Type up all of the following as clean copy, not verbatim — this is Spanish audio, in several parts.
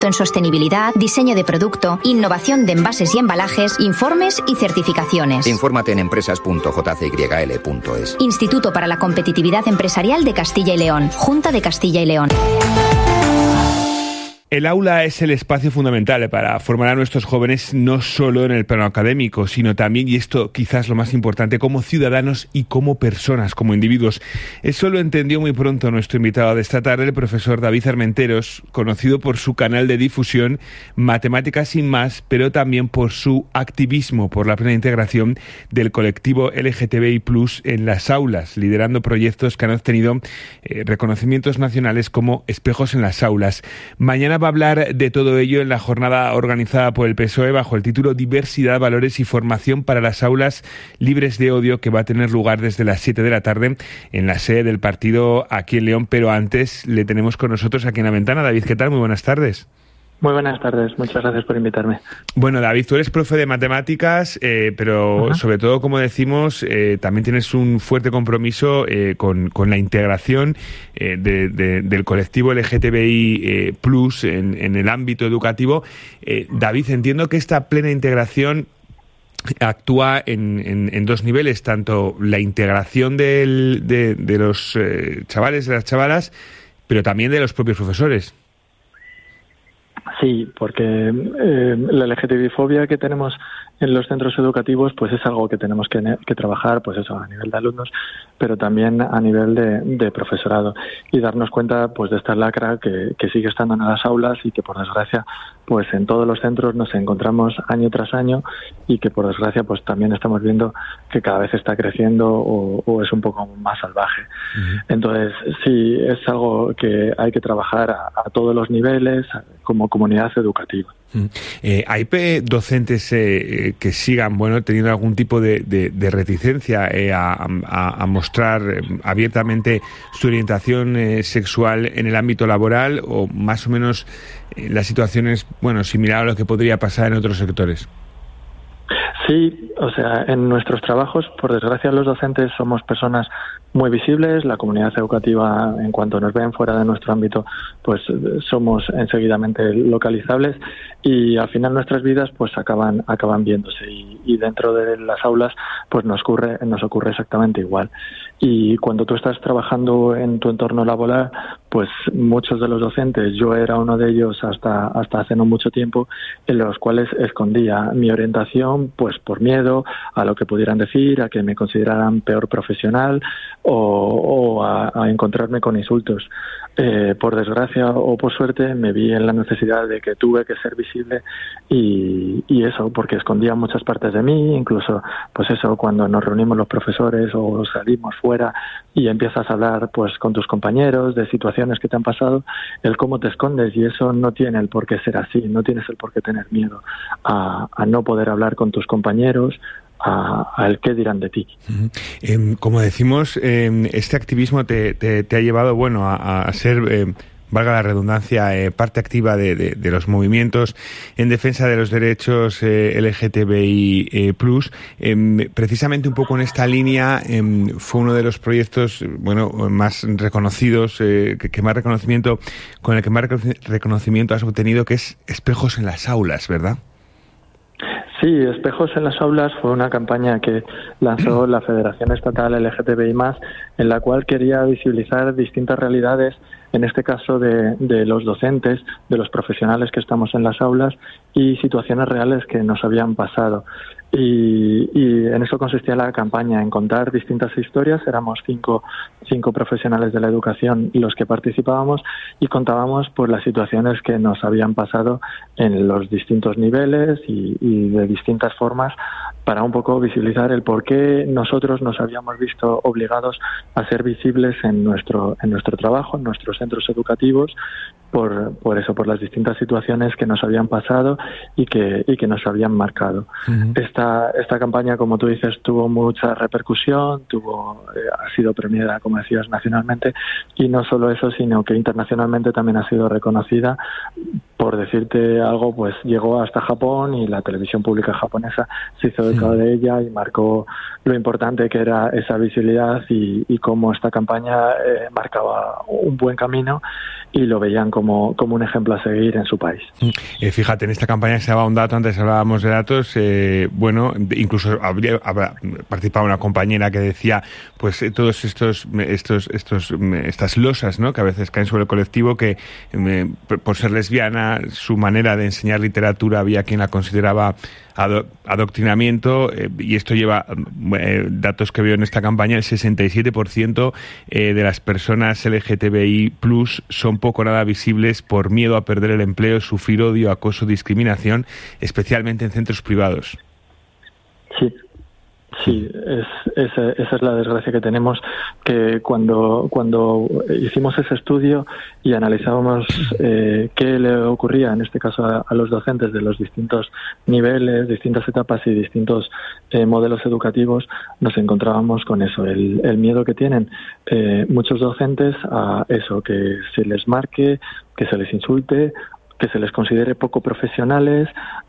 en sostenibilidad, diseño de producto, innovación de envases y embalajes, informes y certificaciones. Infórmate en empresas.jcyl.es. Instituto para la Competitividad Empresarial de Castilla y León. Junta de Castilla y León. El aula es el espacio fundamental para formar a nuestros jóvenes no solo en el plano académico, sino también, y esto quizás lo más importante, como ciudadanos y como personas, como individuos. Eso lo entendió muy pronto nuestro invitado de esta tarde, el profesor David Armenteros, conocido por su canal de difusión Matemáticas sin más, pero también por su activismo por la plena integración del colectivo LGTBI+ en las aulas, liderando proyectos que han obtenido reconocimientos nacionales como Espejos en las aulas. Mañana va a hablar de todo ello en la jornada organizada por el PSOE bajo el título Diversidad, Valores y Formación para las Aulas Libres de Odio, que va a tener lugar desde las 7 de la tarde en la sede del partido aquí en León. Pero antes le tenemos con nosotros aquí en la ventana. David, ¿qué tal? Muy buenas tardes. Muy buenas tardes, muchas gracias por invitarme. Bueno, David, tú eres profe de matemáticas, pero sobre todo, como decimos, también tienes un fuerte compromiso con la integración del colectivo LGTBI+ en el ámbito educativo. David, entiendo que esta plena integración actúa en dos niveles, tanto la integración de los chavales, de las chavalas, pero también de los propios profesores. Sí, porque la LGTBI-fobia que tenemos en los centros educativos pues es algo que tenemos que trabajar, pues eso, a nivel de alumnos, pero también a nivel de profesorado, y darnos cuenta pues de esta lacra que sigue estando en las aulas y que por desgracia pues en todos los centros nos encontramos año tras año, y que por desgracia pues también estamos viendo que cada vez está creciendo o es un poco más salvaje. Entonces sí, es algo que hay que trabajar a todos los niveles como comunidad educativa. ¿Hay docentes que sigan teniendo algún tipo de reticencia a mostrar abiertamente su orientación sexual en el ámbito laboral, o más o menos la situación es similar a lo que podría pasar en otros sectores? Sí, o sea, en nuestros trabajos, por desgracia, los docentes somos personas muy visibles. La comunidad educativa, en cuanto nos ven fuera de nuestro ámbito, pues somos enseguidamente localizables, y al final nuestras vidas pues acaban viéndose, y dentro de las aulas pues nos ocurre exactamente igual. Y cuando tú estás trabajando en tu entorno laboral, pues muchos de los docentes, yo era uno de ellos hasta hace no mucho tiempo, en los cuales escondía mi orientación pues por miedo a lo que pudieran decir, a que me consideraran peor profesional o a encontrarme con insultos. Por desgracia o por suerte me vi en la necesidad de que tuve que ser visible, y eso porque escondía muchas partes de mí, incluso pues eso, cuando nos reunimos los profesores o salimos fuera y empiezas a hablar pues con tus compañeros de situaciones que te han pasado, el cómo te escondes, y eso no tiene el por qué ser así, no tienes el por qué tener miedo a no poder hablar con tus compañeros, al qué dirán de ti. Como decimos, este activismo te ha llevado a ser, valga la redundancia, parte activa de los movimientos en defensa de los derechos LGTBI+. Precisamente un poco en esta línea fue uno de los proyectos más reconocidos, con el que más reconocimiento has obtenido, que es Espejos en las Aulas, ¿verdad? Sí, Espejos en las Aulas fue una campaña que lanzó la Federación Estatal LGTBI+, en la cual quería visibilizar distintas realidades, en este caso de los docentes, de los profesionales que estamos en las aulas, y situaciones reales que nos habían pasado. Y en eso consistía la campaña, en contar distintas historias. Éramos cinco profesionales de la educación los que participábamos, y contábamos pues las situaciones que nos habían pasado en los distintos niveles y de distintas formas, para un poco visibilizar el por qué nosotros nos habíamos visto obligados a ser visibles en nuestro trabajo, en nuestros centros educativos, por las distintas situaciones que nos habían pasado y que nos habían marcado. Esta campaña, como tú dices, tuvo mucha repercusión, ha sido premiada, como decías, nacionalmente, y no solo eso, sino que internacionalmente también ha sido reconocida por decirte algo, pues llegó hasta Japón y la televisión pública japonesa se hizo eco de ella y marcó lo importante que era esa visibilidad y cómo esta campaña marcaba un buen camino y lo veían como un ejemplo a seguir en su país. Fíjate, en esta campaña se daba un dato, antes hablábamos de datos, incluso habrá participado una compañera que decía, pues todos estas losas, ¿no?, que a veces caen sobre el colectivo, que por ser lesbiana, su manera de enseñar literatura había quien la consideraba adoctrinamiento, y esto lleva datos que veo en esta campaña: el 67% de las personas LGTBI+ son poco o nada visibles por miedo a perder el empleo, sufrir odio, acoso, discriminación, especialmente en centros privados. Sí, esa es la desgracia que tenemos, que cuando hicimos ese estudio y analizábamos qué le ocurría, en este caso a los docentes de los distintos niveles, distintas etapas y distintos modelos educativos, nos encontrábamos con eso, el miedo que tienen muchos docentes a eso, que se les marque, que se les insulte, que se les considere poco profesionales,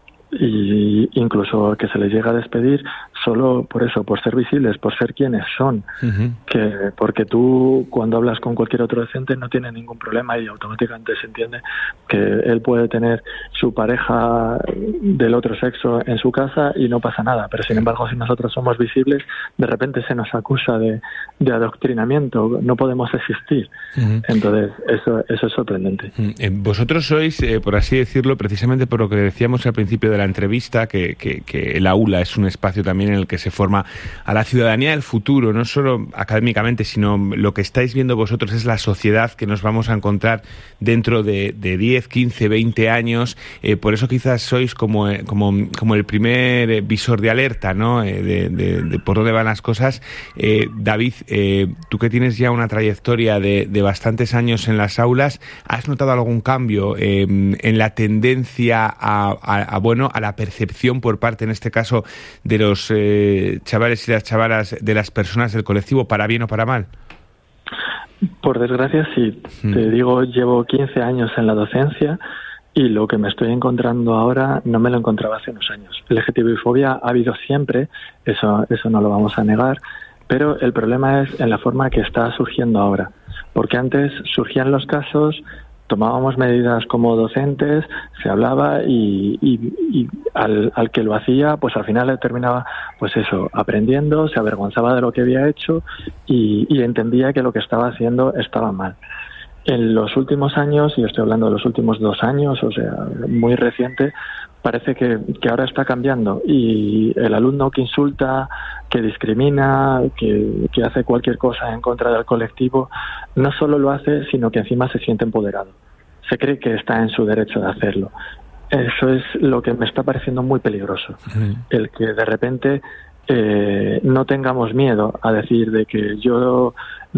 y incluso que se les llega a despedir solo por eso, por ser visibles, por ser quienes son. Porque tú, cuando hablas con cualquier otro docente, no tiene ningún problema y automáticamente se entiende que él puede tener su pareja del otro sexo en su casa y no pasa nada, pero sin embargo, si nosotros somos visibles, de repente se nos acusa de adoctrinamiento, no podemos existir. Entonces eso es sorprendente. Vosotros sois, por así decirlo, precisamente por lo que decíamos al principio de la entrevista, que el aula es un espacio también en el que se forma a la ciudadanía del futuro, no solo académicamente, sino lo que estáis viendo vosotros es la sociedad que nos vamos a encontrar dentro de 10, 15, 20 años. Por eso quizás sois como el primer visor de alerta, ¿no?, de por dónde van las cosas. David, tú que tienes ya una trayectoria de bastantes años en las aulas, ¿has notado algún cambio en la tendencia a la percepción por parte, en este caso, de los chavales y las chavalas, de las personas del colectivo, para bien o para mal? Por desgracia, sí. Te digo, llevo 15 años en la docencia y lo que me estoy encontrando ahora no me lo encontraba hace unos años. LGTBI-fobia ha habido siempre, eso no lo vamos a negar, pero el problema es en la forma que está surgiendo ahora. Porque antes surgían los casos, tomábamos medidas como docentes, se hablaba y al que lo hacía, pues al final terminaba, pues eso, aprendiendo, se avergonzaba de lo que había hecho y entendía que lo que estaba haciendo estaba mal. En los últimos años, y estoy hablando de los últimos 2 años, o sea, muy reciente, parece que ahora está cambiando y el alumno que insulta, que discrimina, que hace cualquier cosa en contra del colectivo, no solo lo hace, sino que encima se siente empoderado. Se cree que está en su derecho de hacerlo. Eso es lo que me está pareciendo muy peligroso. El que de repente no tengamos miedo a decir de que yo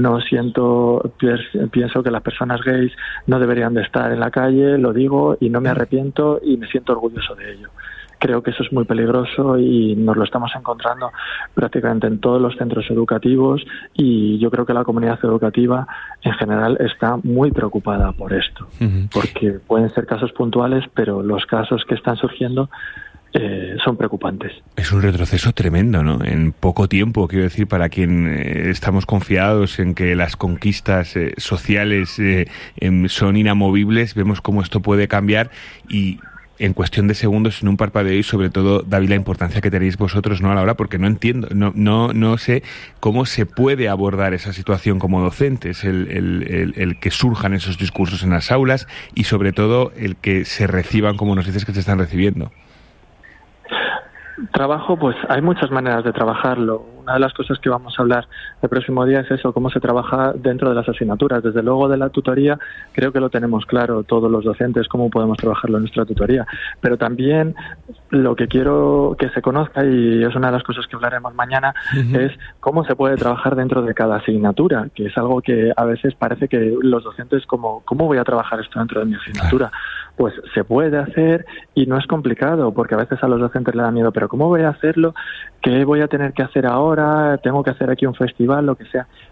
pienso que las personas gays no deberían de estar en la calle, lo digo y no me arrepiento y me siento orgulloso de ello. Creo que eso es muy peligroso y nos lo estamos encontrando prácticamente en todos los centros educativos y yo creo que la comunidad educativa en general está muy preocupada por esto, porque pueden ser casos puntuales, pero los casos que están surgiendo son preocupantes. Es un retroceso tremendo, ¿no? En poco tiempo, quiero decir, para quien estamos confiados en que las conquistas sociales son inamovibles, vemos cómo esto puede cambiar y en cuestión de segundos, en un parpadeo, y sobre todo, David, la importancia que tenéis vosotros, ¿no?, a la hora, porque no entiendo, no sé cómo se puede abordar esa situación como docentes, el que surjan esos discursos en las aulas y sobre todo el que se reciban como nos dices que se están recibiendo. Trabajo, pues hay muchas maneras de trabajarlo. Una de las cosas que vamos a hablar el próximo día es eso, cómo se trabaja dentro de las asignaturas. Desde luego de la tutoría creo que lo tenemos claro todos los docentes, cómo podemos trabajarlo en nuestra tutoría. Pero también lo que quiero que se conozca, y es una de las cosas que hablaremos mañana, es cómo se puede trabajar dentro de cada asignatura, que es algo que a veces parece que los docentes, ¿cómo voy a trabajar esto dentro de mi asignatura? Pues se puede hacer y no es complicado, porque a veces a los docentes le da miedo, pero ¿cómo voy a hacerlo? ¿Qué voy a tener que hacer ahora? ¿Tengo que hacer aquí un festival? Lo que sea.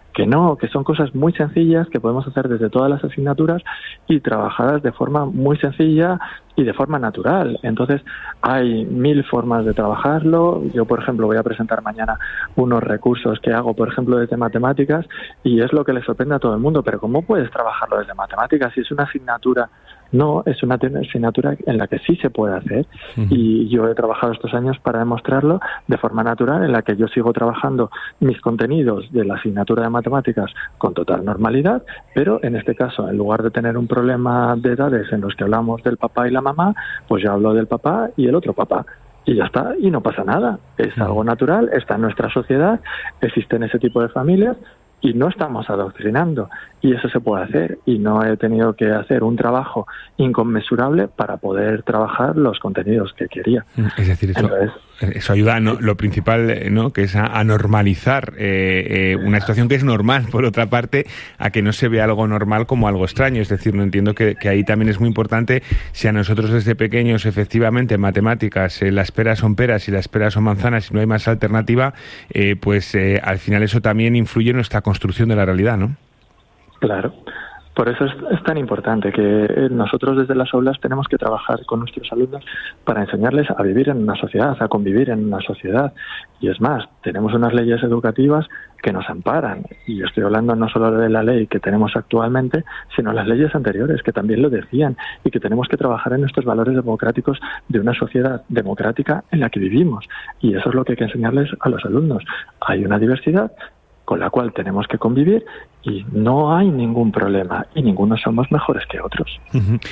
que no, que son cosas muy sencillas que podemos hacer desde todas las asignaturas y trabajadas de forma muy sencilla y de forma natural. Entonces, hay 1000 formas de trabajarlo. Yo, por ejemplo, voy a presentar mañana unos recursos que hago, por ejemplo, desde matemáticas, y es lo que le sorprende a todo el mundo. Pero ¿cómo puedes trabajarlo desde matemáticas si es una asignatura? No, es una asignatura en la que sí se puede hacer, y yo he trabajado estos años para demostrarlo de forma natural, en la que yo sigo trabajando mis contenidos de la asignatura de matemáticas con total normalidad, pero en este caso, en lugar de tener un problema de edades en los que hablamos del papá y la mamá, pues yo hablo del papá y el otro papá. Y ya está, y no pasa nada. Es algo natural, está en nuestra sociedad, existen ese tipo de familias, y no estamos adoctrinando, y eso se puede hacer, y no he tenido que hacer un trabajo inconmensurable para poder trabajar los contenidos que quería. Es decir, eso ayuda, ¿no? Lo principal, ¿no?, que es a normalizar una situación que es normal, por otra parte, a que no se vea algo normal como algo extraño. Es decir, no entiendo que ahí también es muy importante, si a nosotros desde pequeños, efectivamente, en matemáticas, las peras son peras y las peras son manzanas y no hay más alternativa, pues al final eso también influye en nuestra construcción de la realidad, ¿no? Claro. Por eso es tan importante que nosotros desde las aulas tenemos que trabajar con nuestros alumnos para enseñarles a vivir en una sociedad, a convivir en una sociedad. Y es más, tenemos unas leyes educativas que nos amparan. Y yo estoy hablando no solo de la ley que tenemos actualmente, sino las leyes anteriores, que también lo decían, y que tenemos que trabajar en nuestros valores democráticos de una sociedad democrática en la que vivimos. Y eso es lo que hay que enseñarles a los alumnos. Hay una diversidad con la cual tenemos que convivir, y no hay ningún problema, y ninguno somos mejores que otros.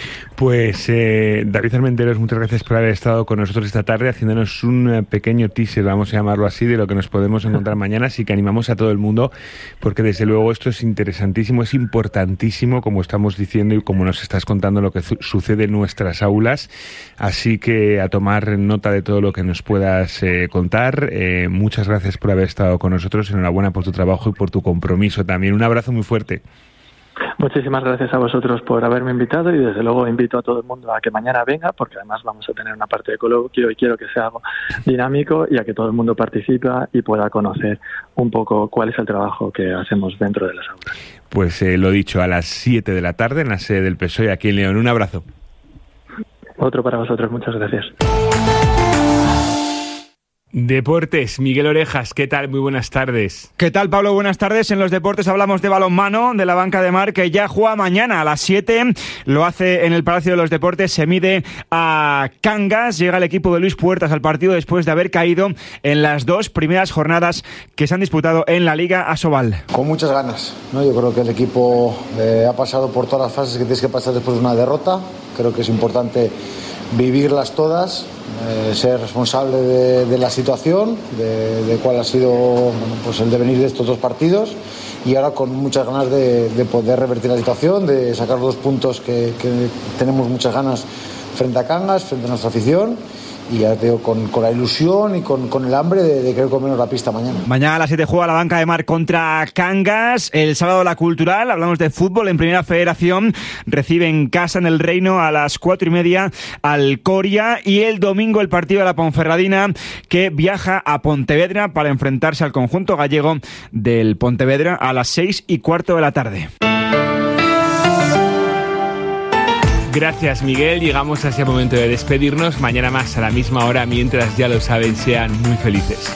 Pues David Armenteros, muchas gracias por haber estado con nosotros esta tarde, haciéndonos un pequeño teaser, vamos a llamarlo así, de lo que nos podemos encontrar mañana. Así que animamos a todo el mundo, porque desde luego esto es interesantísimo, es importantísimo, como estamos diciendo y como nos estás contando, lo que sucede en nuestras aulas. Así que a tomar nota de todo lo que nos puedas contar. Muchas gracias por haber estado con nosotros, enhorabuena por tu trabajo y por tu compromiso también. Un abrazo muy fuerte. Muchísimas gracias a vosotros por haberme invitado, y desde luego invito a todo el mundo a que mañana venga, porque además vamos a tener una parte de coloquio y quiero que sea algo dinámico, y a que todo el mundo participe y pueda conocer un poco cuál es el trabajo que hacemos dentro de las aulas. Pues lo dicho, a las 7 de la tarde en la sede del PSOE aquí en León. Un abrazo. Otro para vosotros, muchas gracias. Deportes, Miguel Orejas, ¿qué tal? Muy buenas tardes. ¿Qué tal, Pablo? Buenas tardes. En los deportes hablamos de balonmano, de la Banca de Mar, que ya juega mañana a las 7. Lo hace en el Palacio de los Deportes, se mide a Cangas. Llega el equipo de Luis Puertas al partido después de haber caído en las 2 primeras jornadas que se han disputado en la Liga Asobal. Con muchas ganas, ¿no? Yo creo que el equipo ha pasado por todas las fases que tienes que pasar después de una derrota. Creo que es importante vivirlas todas, ser responsable de la situación, de cuál ha sido pues el devenir de estos 2 partidos, y ahora con muchas ganas de poder revertir la situación, de sacar 2 puntos que tenemos muchas ganas frente a Cangas, frente a nuestra afición. Y ya veo con la ilusión y con el hambre de querer comernos la pista mañana. Mañana a las 7 juega la Banca de Mar contra Cangas. El sábado la Cultural, hablamos de fútbol en Primera Federación, recibe en casa en el Reino a las 4:30 al Coria. Y el domingo el partido de la Ponferradina, que viaja a Pontevedra para enfrentarse al conjunto gallego del Pontevedra a las 6:15 de la tarde. Gracias, Miguel. Llegamos a ese momento de despedirnos. Mañana más a la misma hora. Mientras, ya lo saben, sean muy felices.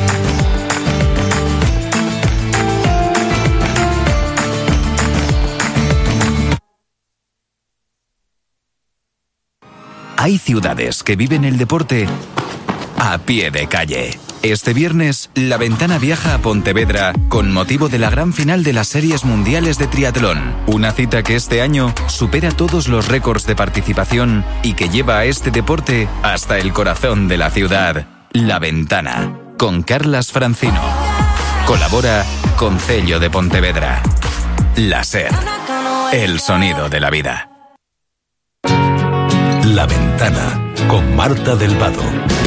Hay ciudades que viven el deporte a pie de calle. Este viernes, La Ventana viaja a Pontevedra con motivo de la gran final de las Series Mundiales de Triatlón. Una cita que este año supera todos los récords de participación y que lleva a este deporte hasta el corazón de la ciudad. La Ventana, con Carlas Francino. Colabora Concello de Pontevedra. La SER, el sonido de la vida. La Ventana, con Marta del Vado.